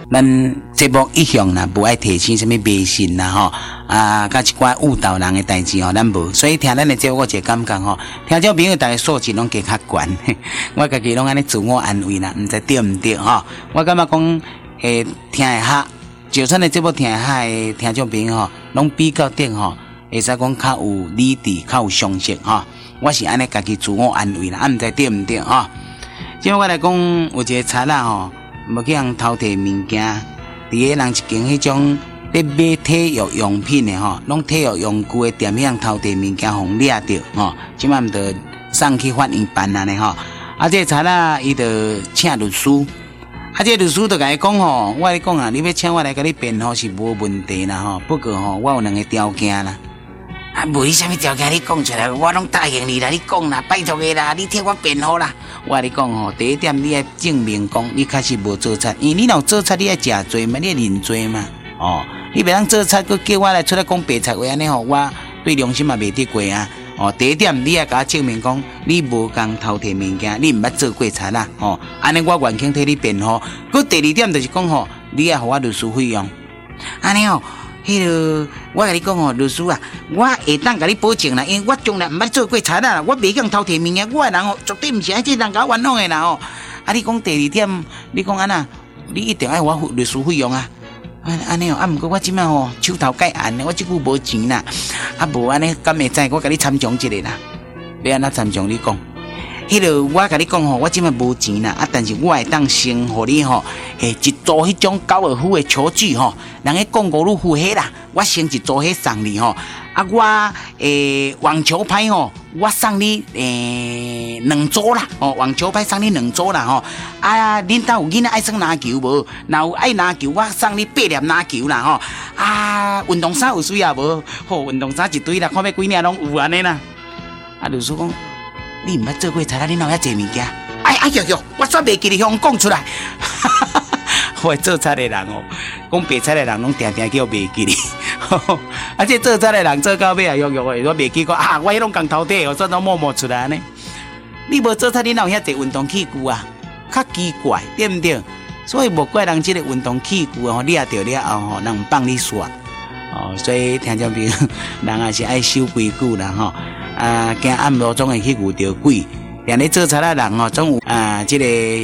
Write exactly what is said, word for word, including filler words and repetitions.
咱节目一向啦，不爱提醒什么迷信啦吼，啊，甲一寡误导人的代志吼，咱无。所以听咱的节目，我一个感觉吼，听众朋友大家素质拢加较悬，我家己拢安尼自我安慰啦，毋知对毋对吼？我感觉讲，诶，听会哈，就算的节目听会哈的听众朋友吼，拢比较顶吼，会使讲较有理智，较有常识吼。我是安尼家己自我安慰啦，啊，毋知对毋对吼？即我来讲，有一个贼仔吼。无去人偷摕物件，伫个人一间迄种咧买体育用品的吼，拢体育用具的店，迄样偷摕物件，互掠着吼，即摆毋得送去法院办安尼吼。啊，这个贼仔伊就请律师，啊，这个律师就甲伊讲吼，我甲你讲啊，你要请我来甲你辩护是无问题啦吼，不过吼，我有两个条件啦。啊，无你啥物条件你讲出来，我拢答应你啦。你讲啦，拜托个啦，你替我辩护啦。我跟你讲吼，第一点你要证明讲你确实无做贼，因为你若有做贼，你要食罪嘛，你要认罪嘛。哦，你袂当做贼，佮叫我来出来讲白贼话安尼吼，我对良心嘛袂得过啊。哦，第一点你要甲我证明讲你无共偷摕物件，你毋捌做过贼啦。哦，安尼我愿肯替你辩护。佮第二点就是讲吼，你要互我律师费用。安尼哦。迄个，我甲你讲哦，律师啊，我会当甲你保证啦，因为我从来毋捌做过贼啦，我袂讲偷摕物件，我的人哦，绝对毋是爱即人甲我冤枉的啦哦。啊，你讲第二点，你讲安那，你一定爱我律师费用啊。安安尼哦，啊，毋过我即摆吼手头改暗我即久无钱啦，啊无安尼，敢会知我甲你参详一下啦？要安怎参详你讲？迄个我甲你讲吼，我即摆无钱啦，啊，但是我会当先互你吼，诶，一组迄种高尔夫的球具吼，人迄讲五路虎迄啦，我先一组迄送你吼，啊，我诶网球拍吼，我送你诶两组啦，哦，网球拍送你两组啦吼，啊，恁兜有囡仔爱耍篮球无？若有爱篮球，我送你八粒篮球啦吼，啊，运动衫有需要无？好，运动衫一堆啦，看要几领拢有安尼啦，啊，律师讲。你毋捌做过贼啦，你哪有遐济物件？哎哎哟哟，我煞袂记你向讲出来。我做贼的人哦，讲白贼的人拢定定叫袂记你。啊，这做贼的人做到尾啊，哟哟的，我袂记讲啊，我迄拢共偷摕，我煞都默默出来呢。你无做贼，你哪有遐济运动器具啊？较奇怪，对毋对？所以无怪人这个运动器具哦，掠着了后吼，人放你耍。哦，所以听众朋友，人也是爱守规矩啦吼。啊，惊暗路总会去遇到鬼，连咧做贼仔人吼，总有啊，这个。